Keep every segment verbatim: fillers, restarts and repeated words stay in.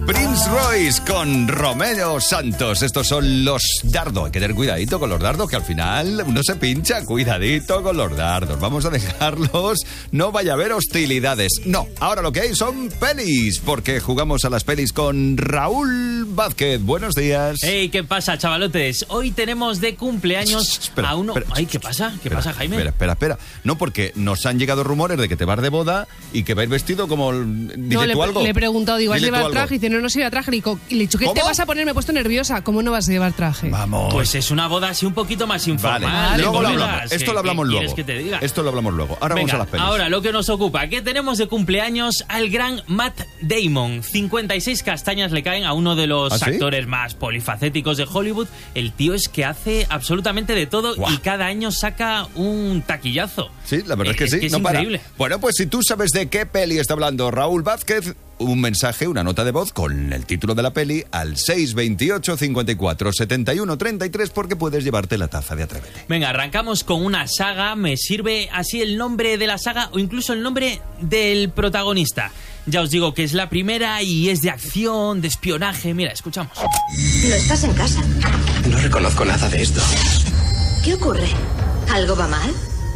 Prince Royce con Romeo Santos. Estos son los dardos. Hay que tener cuidadito con los dardos, que al final uno se pincha. Cuidadito con los dardos. Vamos a dejarlos. No vaya a haber hostilidades. No, ahora lo que hay son pelis, porque jugamos a las pelis con Raúl Vázquez. Buenos días. Hey, ¿qué pasa, chavalotes? Hoy tenemos de cumpleaños espera, a uno... espera, Ay, ¿qué pasa? ¿Qué espera, pasa, Jaime? Espera, espera, espera. No, porque nos han llegado rumores de que te vas de boda y que vais vestido como... Dile no, le, tú algo. le he preguntado, digo, ¿vas a Dile tú llevar algo. traje? Y dice, no, no se lleva traje. Y le he dicho, ¿qué ¿Cómo? te vas a poner? Me he puesto nerviosa. ¿Cómo no vas a llevar traje? Vamos. Pues es una boda así un poquito más informal. Vale, luego lo colegas. hablamos. ¿Qué- Esto lo hablamos qué luego. quieres que te diga? Esto lo hablamos luego. Ahora Venga, vamos a las pelis. ahora lo que nos ocupa, que tenemos de cumpleaños al gran Matt Damon. cincuenta y seis castañas le caen a uno de los ¿Ah, sí? actores más polifacéticos de Hollywood. El tío es que hace absolutamente de todo. Guau. Y cada año saca un taquillazo. Sí, la verdad Eh, es que es sí. que es no para. increíble. Bueno, pues si tú sabes de qué peli está hablando Raúl Vázquez, un mensaje, una nota de voz con el título de la peli al seis veintiocho, cincuenta y cuatro, setenta y uno, treinta y tres, porque puedes llevarte la taza de Atrévete. Venga, arrancamos con una saga. Me sirve así el nombre de la saga o incluso el nombre del protagonista. Ya os digo que es la primera y es de acción, de espionaje. Mira, escuchamos. ¿No estás en casa? No reconozco nada de esto. ¿Qué ocurre? ¿Algo va mal?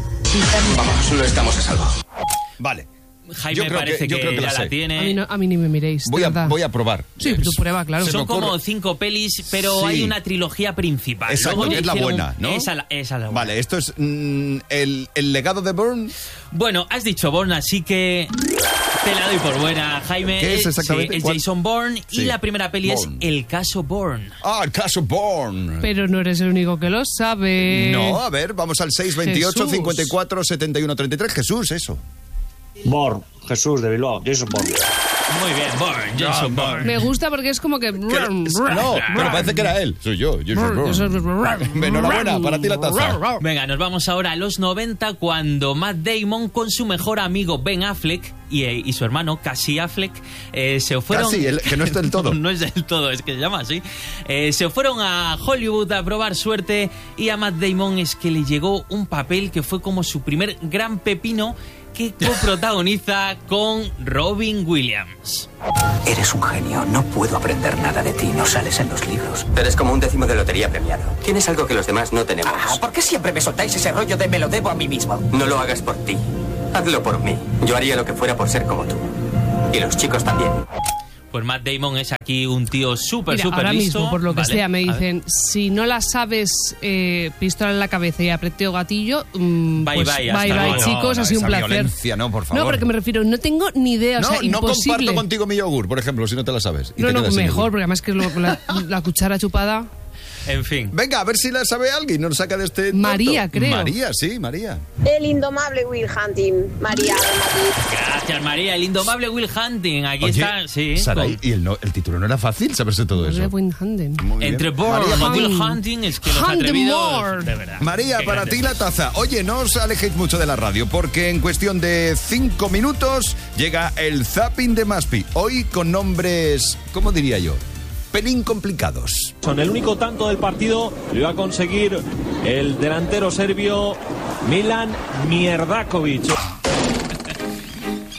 Vamos, no estamos a salvo. Vale. Jaime Yo creo parece que- yo que, creo que ya la la, sé. tiene. A mí, no, a mí ni me miréis, de Voy a, verdad. voy a probar. Sí, tú prueba, claro. Se me Son ocurre- como cinco pelis, pero Sí. hay una trilogía principal. Exacto, Luego le es la hicieron- buena, ¿no? Esa, la- esa es la buena. Vale, esto es mm, el, el legado de Bourne. Bueno, has dicho Bourne, así que te la doy por buena, Jaime. ¿Qué es Eh, exactamente? sí, es ¿Cuál? Jason Bourne Sí. y la primera peli Bourne. es El caso Bourne. Ah, el caso Bourne. Pero no eres el único que lo sabe. No, a ver, vamos al seis veintiocho, Jesús. cincuenta y cuatro, setenta y uno, treinta y tres. Jesús, eso. Bourne, Jesús de Bilbao, Jason Bourne. Muy bien, Bourne, Jason Bourne. Me gusta porque es como que... Que no, no, pero parece que era él. Soy yo, Jason Bourne. Enhorabuena, para ti la taza. Venga, nos vamos ahora a los noventa, cuando Matt Damon con su mejor amigo Ben Affleck y, eh, y su hermano Casey Affleck eh, se fueron... Casi, el- que no es del todo. No es del todo, es que se llama así. Eh, se fueron a Hollywood a probar suerte y a Matt Damon es que le llegó un papel que fue como su primer gran pepino, que coprotagoniza con Robin Williams. Eres un genio, no puedo aprender nada de ti, no sales en los libros. Eres como un décimo de lotería premiado. Tienes algo que los demás no tenemos. Ah, ¿por qué siempre me soltáis ese rollo de me lo debo a mí mismo? No lo hagas por ti. Hazlo por mí. Yo haría lo que fuera por ser como tú. Y los chicos también. Pues Matt Damon es aquí un tío súper, Mira, súper ahora listo. mismo, por lo que Vale, sea, me a ver. dicen, si no la sabes, eh, pistola en la cabeza y apreteo gatillo, mm, Bye, pues bye, bye, hasta bye, luego. chicos, No, ha sido un esa placer. violencia, no, por favor. No, porque me refiero, no tengo ni idea, No, o sea, no imposible. comparto contigo mi yogur, por ejemplo, si no te la sabes. Y No, te no, quedas sin mejor, yogur. porque además que lo- la, la cuchara chupada... En fin. Venga, a ver si la sabe alguien. Nos saca de este. María, tonto. creo. María, sí, María. El indomable Will Hunting, María de Madrid. Gracias, María. El indomable Will Hunting. Aquí Oye, está, sí. Saray, con- y el, no- el título no era fácil saberse todo eso. Win Handen. Muy bien. Entre Bourne María, y Will Hunt. Hunting, es que los Hunt atrevidos... more. De verdad. María, Qué para grande. ti la taza. Oye, no os alejéis mucho de la radio, porque en cuestión de cinco minutos llega el Zapping de Maspi. Hoy con nombres, ¿cómo diría yo? Pelín complicados. Son el único tanto del partido lo iba a conseguir el delantero serbio Milan Mierdakovic.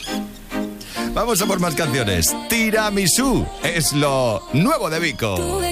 Vamos a por más canciones. Tiramisú es lo nuevo de Vico.